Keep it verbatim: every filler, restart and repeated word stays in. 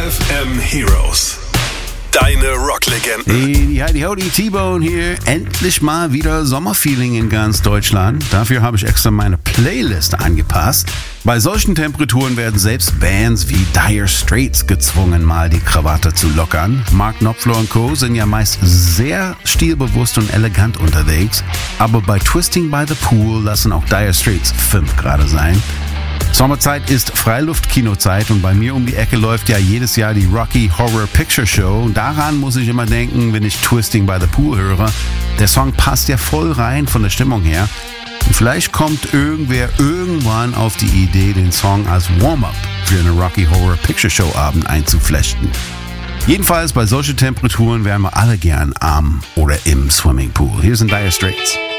F M Heroes. Deine Rocklegenden. Hey, howdy, howdy, T-Bone hier. Endlich mal wieder Sommerfeeling in ganz Deutschland. Dafür habe ich extra meine Playlist angepasst. Bei solchen Temperaturen werden selbst Bands wie Dire Straits gezwungen, mal die Krawatte zu lockern. Mark Knopfler und Co. sind ja meist sehr stilbewusst und elegant unterwegs. Aber bei Twisting by the Pool lassen auch Dire Straits fünf Grad sein. Sommerzeit ist Freiluft-Kinozeit und bei mir um die Ecke läuft ja jedes Jahr die Rocky Horror Picture Show. Und daran muss ich immer denken, wenn ich Twisting by the Pool höre. Der Song passt ja voll rein von der Stimmung her. Und vielleicht kommt irgendwer irgendwann auf die Idee, den Song als Warm-up für eine Rocky Horror Picture Show Abend einzuflechten. Jedenfalls bei solchen Temperaturen wären wir alle gern am oder im Swimmingpool. Hier sind Dire Straits.